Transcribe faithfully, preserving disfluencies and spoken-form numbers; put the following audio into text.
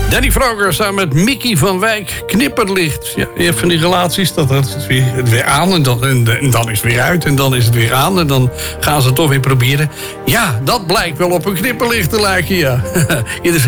Danny Vroger samen met Mickey van Wijk. Knipperlicht. Ja, je hebt van die relaties, dat het is weer, het weer aan en dan, en, en dan is het weer uit. En dan is het weer aan en dan gaan ze het toch weer proberen. Ja, dat blijkt wel op een knipperlicht te lijken, ja. Hier is